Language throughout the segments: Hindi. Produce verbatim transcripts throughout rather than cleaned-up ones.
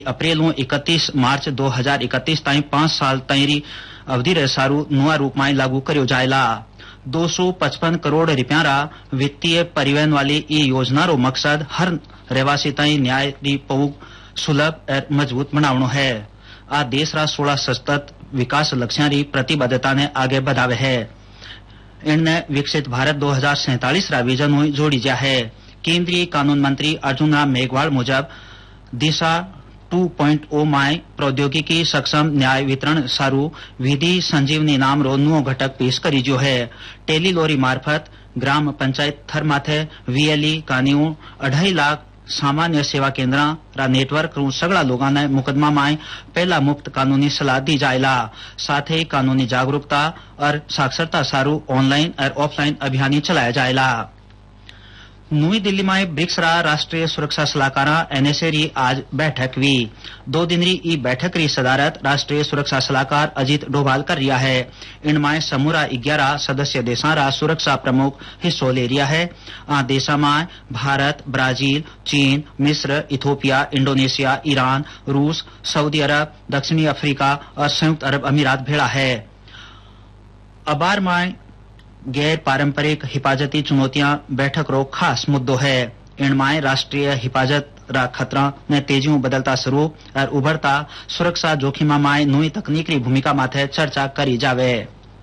अप्रैल इकतीस मार्च दो हजार इकतीस ताईं पांच साल ताईं अवधि रे सारू नुआ रूप में लागू करो जायला। दो सौ पचपन करोड़ रुपया रा वित्तीय परिवहन वाली ई योजना रो मकसद हर रहवासी ताईं न्याय री पहुंच सुलभ और मजबूत बनावनो है। आ देश रा सोलह सतत विकास लक्ष्यां री प्रतिबद्धता ने आगे बढ़ावे है। इनने विकसित भारत दो हजार सैंतालीस रा विजन जोड़ी जा है। केंद्रीय कानून मंत्री अर्जुन राम मेघवाल मुजब दिशा टू पॉइंट ओ में प्रौद्योगिकी सक्षम न्याय वितरण सारू विधि संजीवनी नाम रो नुओ घटक पेश करी जो है। टेली लोरी मार्फत ग्राम पंचायत थर माथे वीएलई कानियों अढ़ाई लाख सामान्य सेवा केंद्र रा नेटवर्क रू सगड़ा लोगों ने मुकदमा में पहला मुफ्त कानूनी सलाह दी जायला। साथ ही कानूनी जागरूकता और साक्षरता सारू ऑनलाइन और ऑफलाइन अभियान चलाया जायला। नई दिल्ली में ब्रिक्स रा राष्ट्रीय सुरक्षा सलाहकार एनएसए री आज बैठक हुई। दो दिन री ई बैठक री सदारत राष्ट्रीय सुरक्षा सलाहकार अजीत डोभाल कर रिया है। इनमें समूरा ग्यारह सदस्य देशा रा सुरक्षा प्रमुख हिस्सों ले रिया है। आ देशा में भारत, ब्राजील, चीन, मिस्र, इथोपिया, इंडोनेशिया, ईरान, रूस, सऊदी अरब, दक्षिणी अफ्रीका और संयुक्त अरब अमीरात भेड़ा है। अबार में गैर पारंपरिक हिफाजती चुनौतियां बैठक रो खास मुद्दों है। इनमें राष्ट्रीय हिफाजत रा खतरा ने तेजी में बदलता स्वरूप और उभरता सुरक्षा जोखिमा में नई तकनीक री भूमिका माथे चर्चा करी जावे।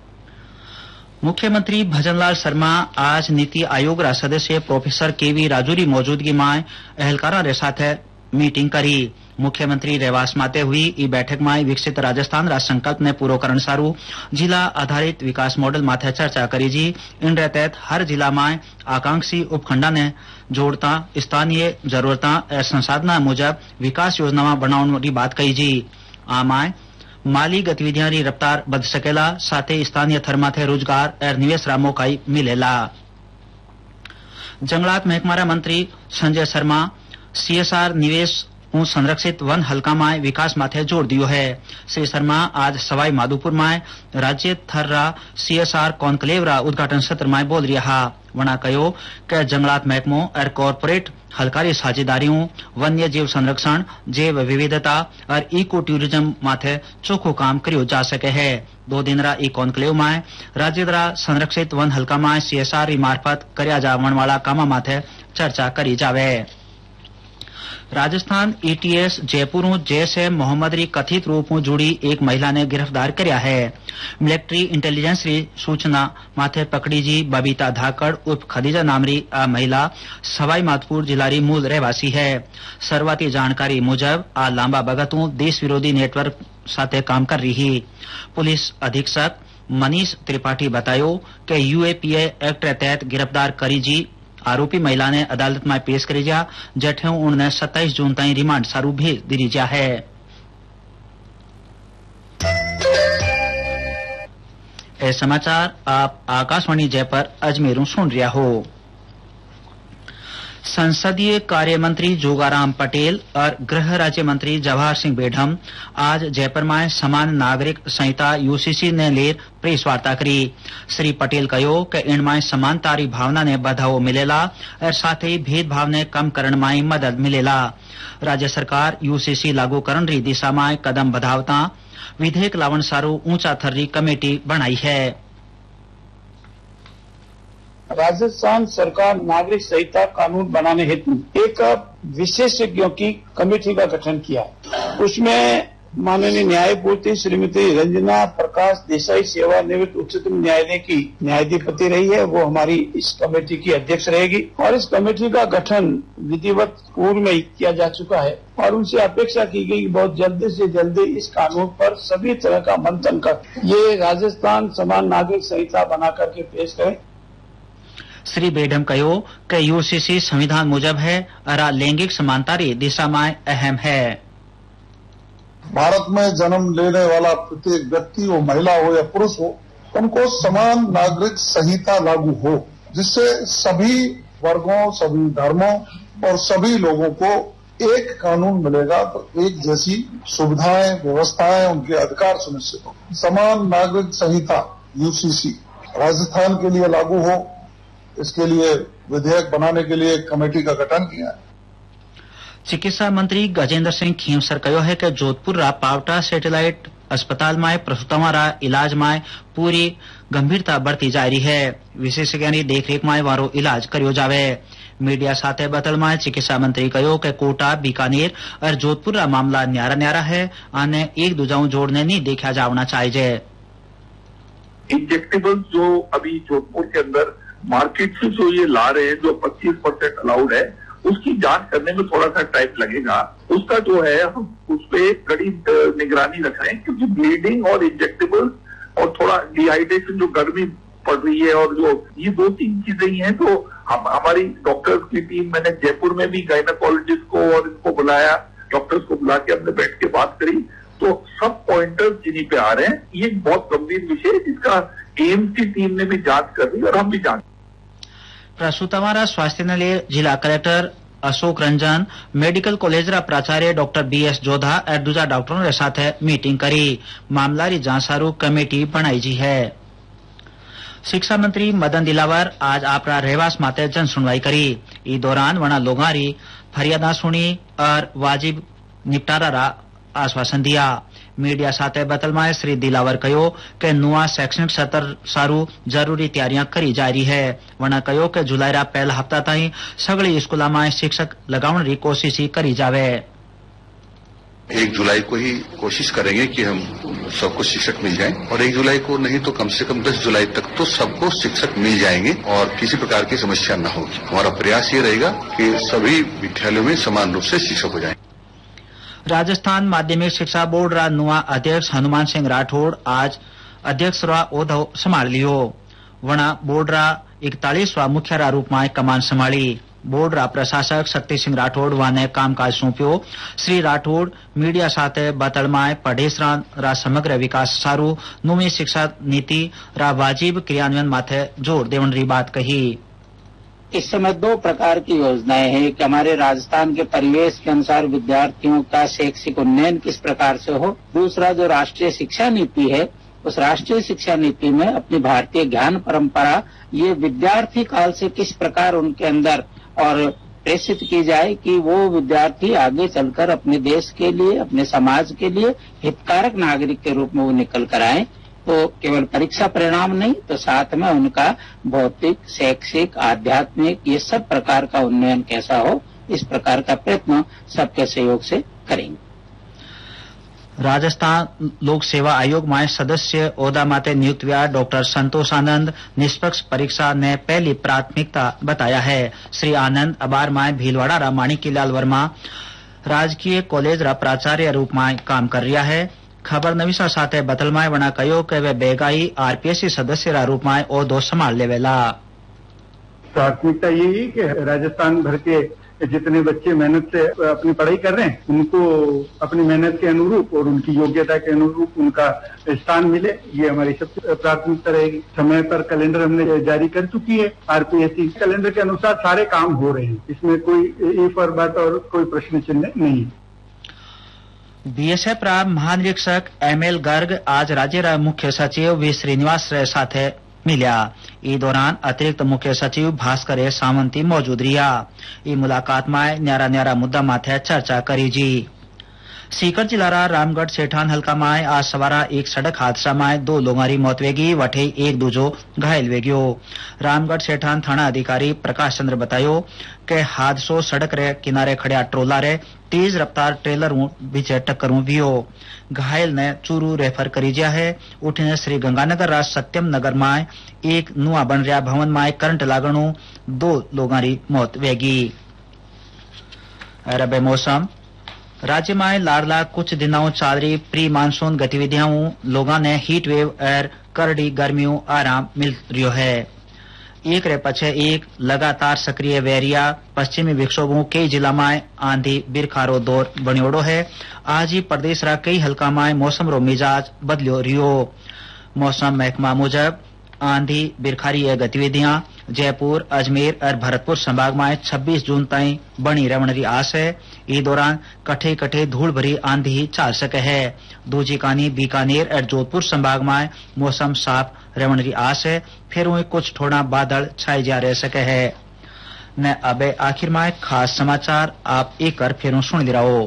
मुख्यमंत्री भजनलाल शर्मा आज नीति आयोग रा सदस्य प्रोफेसर केवी राजू री मौजूदगी में अहलकारा रे साथे मीटिंग करी। मुख्यमंत्री रेवास माते हुई ई बैठक में विकसित राजस्थान रा संकल्प ने पूरो करण सारू जिला आधारित विकास मॉडल माथे चर्चा करी जी। इन तहत हर जिला में आकांक्षी उपखंडा ने जोड़ता स्थानीय जरूरता और संसाधना मुजब विकास योजना बनाने की बात कही जी। आमाय माली गतिविधियां री रफ्तार बद सकेला, साथ ही स्थानीय थर माथे रोजगार और निवेश रा मौका मिलेला। जंगलात महकमा मंत्री संजय शर्मा सीएसआर निवेश उ संरक्षित वन हल्का में विकास माथे जोर दियो है। श्री शर्मा आज सवाई माधोपुर में राज्य थर रा सीएसआर कॉन्क्लेव रा उद्घाटन सत्र में बोल रहा। वना कहो कि जंगलात महकमों और कॉर्पोरेट हल्कारी साझेदारियों वन्य जीव संरक्षण, जैव विविधता और इको टूरिज्म माथे चोखो काम करियो जा सके है। दो दिन रा ई कॉन्क्लेव में राज्य रा संरक्षित वन हल्का में सीएसआर मार्फत कर्या जावन वाला कामा माथे चर्चा करी जावे। राजस्थान ईटीएस जयपुर जैश ए मोहम्मद री कथित रूप में जुड़ी एक महिला ने गिरफ्तार करया है। मिलिट्री इंटेलिजेंस री सूचना माथे पकड़ी जी बबीता धाकड़ उर्फ खदीजा नामरी आ महिला सवाई माधोपुर जिला री मूल रहवासी है। शुरुआती जानकारी मुजब आ लांबा बगतू देश विरोधी नेटवर्क साथे काम कर रही। पुलिस अधीक्षक मनीष त्रिपाठी बतायो कि यूएपीए एक्ट तहत गिरफ्तार करी जी आरोपी महिला ने अदालत में पेश करी जा, जठे उन्हें सत्ताईस जून ताईं रिमांड सारू भेज दी जा है। ए समाचार आप आकाशवाणी जयपुर अजमेर सुन रहा हो। संसदीय कार्य मंत्री जोगाराम पटेल और गृह राज्य मंत्री जवाहर सिंह बेढम आज जयपुर में समान नागरिक संहिता यूसीसी ने लेर प्रेस वार्ता करी। श्री पटेल कहो कि इनमें समानता री भावना ने बढ़ावो मिलेला और साथ ही भेदभाव ने कम करने में मदद मिलेला। राज्य सरकार यूसीसी लागू करण री दिशा में कदम बढ़ावता विधेयक लावन सारू ऊंचा थर री कमेटी बनाई है। राजस्थान सरकार नागरिक संहिता कानून बनाने हेतु एक विशेषज्ञों की कमेटी का गठन किया। उसमें माननीय न्यायमूर्ति श्रीमती रंजना प्रकाश देसाई सेवानिवृत्त उच्चतम न्यायालय की न्यायाधिपति रही है। वो हमारी इस कमेटी की अध्यक्ष रहेगी और इस कमेटी का गठन विधिवत पूर्व में किया जा चुका है और उनसे अपेक्षा की गई बहुत जल्दी से जल्दी इस कानून पर सभी तरह का मंथन कर ये राजस्थान समान नागरिक संहिता बना करके पेश करें। श्री बेढम कहो कि यूसीसी संविधान मुजब है और लैंगिक समानता की दिशा में अहम है। भारत में जन्म लेने वाला प्रत्येक व्यक्ति हो, महिला हो या पुरुष हो, उनको समान नागरिक संहिता लागू हो, जिससे सभी वर्गों, सभी धर्मों और सभी लोगों को एक कानून मिलेगा तो एक जैसी सुविधाएं, व्यवस्थाएं, उनके अधिकार सुनिश्चित हो। समान नागरिक संहिता यूसीसी राजस्थान के लिए लागू हो, इसके लिए विधेयक बनाने के लिए एक कमेटी का गठन किया है। चिकित्सा मंत्री गजेंद्र सिंह खींवसर कहो है कि जोधपुर रा पावटा सैटेलाइट अस्पताल में प्रसूतों रा इलाज में पूरी गंभीरता बढ़ती जा रही है। विशेषज्ञों की देखरेख में वारो इलाज करियो जावे। मीडिया साथे बतल में चिकित्सा मंत्री कहो कि कोटा बीकानेर और जोधपुर रा मामला न्यारा न्यारा है आने एक दूजाऊ जोड़ने नहीं देखा जाना चाहिए। इंजेक्टेबल्स जो अभी जोधपुर के अंदर मार्केट से जो ये ला रहे हैं, जो पच्चीस परसेंट अलाउड है, उसकी जांच करने में थोड़ा सा टाइम लगेगा। उसका जो है हम उस पर कड़ी निगरानी रखें, क्योंकि ब्लीडिंग और इंजेक्टेबल और थोड़ा डिहाइड्रेशन, जो गर्मी पड़ रही है, और जो ये दो तीन चीजें ही हैं। तो हम हमारी डॉक्टर्स की टीम, मैंने जयपुर में भी गायनाकोलॉजिस्ट को और इनको बुलाया, डॉक्टर्स को बुला के हमने बैठ के बात करी, तो सब पॉइंटर्स जिन्हीं पे आ रहे हैं। ये एक बहुत गंभीर विषय है जिसका एम्स की टीम ने भी जांच कर दी और हम भी जांच। प्रसूतवारा स्वास्थ्य निलय जिला collector Ashok Ranjan, medical college रा प्राचार्य डॉक्टर बी एस जोधा और दूजा डॉक्टरों के साथ मीटिंग करी। मामला री जांच सारू कमेटी बनाई जी है। शिक्षा मंत्री मदन दिलावर आज आपरा रहवास माते जन सुनवाई करी। इस दौरान वना लोगारी फरियादा सुनी और वाजिब निपटारा रा आश्वासन दिया। मीडिया साथे बतल में श्री दिलावर कहो कि नुआ शैक्षणिक सत्र सारू जरूरी तैयारियां करी जा रही है। वना कहो कि जुलाई रा पहला हफ्ता ताई सगली स्कूल में शिक्षक लगाने की कोशिश करी जावे। एक जुलाई को ही कोशिश करेंगे कि हम सबको शिक्षक मिल जाएं, और एक जुलाई को नहीं तो कम से कम दस जुलाई तक तो सबको शिक्षक मिल जाएंगे और किसी प्रकार की समस्या न होगी। हमारा प्रयास ये रहेगा कि सभी विद्यालयों में समान रूप से शिक्षक हो जाएं। राजस्थान माध्यमिक शिक्षा बोर्ड रा नुआ अध्यक्ष हनुमान सिंह राठौड़ आज अध्यक्ष रा ओहदो संभाल लियो। वना बोर्ड रा इकतालीसवा मुख्य रा रूप में कमान संभाली। बोर्ड रा प्रशासक शक्ति सिंह राठौड़ वाने कामकाज सौंप्यो। श्री राठौड़ मीडिया साथे बतल में पढ़ेस रा समग्र विकास सारू नवी शिक्षा नीति रा वाजिब क्रियान्वयन माथे जोर देवन री बात कही। इस समय दो प्रकार की योजनाएं हैं कि हमारे राजस्थान के परिवेश के अनुसार विद्यार्थियों का शैक्षिक उन्नयन किस प्रकार से हो। दूसरा जो राष्ट्रीय शिक्षा नीति है, उस राष्ट्रीय शिक्षा नीति में अपनी भारतीय ज्ञान परंपरा ये विद्यार्थी काल से किस प्रकार उनके अंदर और प्रेषित की जाए कि वो विद्यार्थी आगे चलकर अपने देश के लिए, अपने समाज के लिए हितकारक नागरिक के रूप में वो निकल कर आए। तो केवल परीक्षा परिणाम नहीं, तो साथ में उनका भौतिक, शैक्षिक, आध्यात्मिक ये सब प्रकार का उन्नयन कैसा हो, इस प्रकार का प्रयत्न सबके सहयोग से करेंगे। राजस्थान लोक सेवा आयोग में सदस्य ओहदा माते नियुक्त हुआ डॉक्टर संतोष आनंद निष्पक्ष परीक्षा ने पहली प्राथमिकता बताया है। श्री आनंद अबार में भीलवाड़ा रा माणिक्यलाल वर्मा राजकीय कॉलेज रा प्राचार्य रूप में काम कर रहा है। खबर नवीसा साथे बतल में वना कहो कि वे बेगाई आरपीएससी सदस्य रा रूप में ओहदो संभाल लेवेला। प्राथमिकता यही कि राजस्थान भर के जितने बच्चे मेहनत से अपनी पढ़ाई कर रहे हैं उनको अपनी मेहनत के अनुरूप और उनकी योग्यता के अनुरूप उनका स्थान मिले, ये हमारी सबसे प्राथमिकता रहेगी। समय पर कैलेंडर हमने जारी कर चुकी है। आरपीएससी कैलेंडर के अनुसार सारे काम हो रहे हैं, इसमें कोई इफ और बात और कोई प्रश्न चिन्ह नहीं। बीएसएफ रा महानिरीक्षक एम एल गर्ग आज राज्य रा मुख्य सचिव वी श्रीनिवास रे साथे मिलिया। इस दौरान अतिरिक्त मुख्य सचिव भास्कर सावंती मौजूद रिया। इस मुलाकात में न्यारा न्यारा मुद्दा माथे चर्चा करी जी। सीकर जिला रा रामगढ़ सेठान हल्का में आज सवारा एक सड़क हादसा में दो लोगों की मौत वेगी, वठे एक दूजो घायल वेग्यो। रामगढ़ सेठान थाना अधिकारी प्रकाश चंद्र बतायो कि हादसो सड़क रे किनारे खड़िया ट्रोला रे तेज रफ्तार ट्रेलर बीचे टक्कर वियो। घायल ने चूरू रेफर करी दिया है। उठने श्री गंगानगर रा सत्यम नगर में एक नुआ बन रहा भवन में करंट लागणु दो लोगों की मौत वेगी। अरब मौसम राज्य में लाडला कुछ दिनों चाल रही प्री मानसून गतिविधियों लोगों ने हीट वेव और करड़ी गर्मियों आराम मिल रियो है। एक रे पछे एक लगातार सक्रिय वेरिया पश्चिमी विक्षोभों कई जिला में आंधी बिरखारो दौर बनियोड़ो है। आज ही प्रदेश रा कई हल्का में मौसम रो मिजाज बदलियो रियो। मौसम महकमा मुजब आंधी बिरखारी गतिविधियां जयपुर, अजमेर और भरतपुर संभाग में छब्बीस जून ताईं बनी रहने की आस है। इस दौरान कठे कठे धूल भरी आंधी चाल सके है। दूजी कानी बीकानेर और जोधपुर संभाग में मौसम साफ रहने की आस है। फिर वही कुछ थोड़ा बादल छाए जा रह सके है। न अबे आखिर में खास समाचार आप एक बार फेरों सुन ले रहो।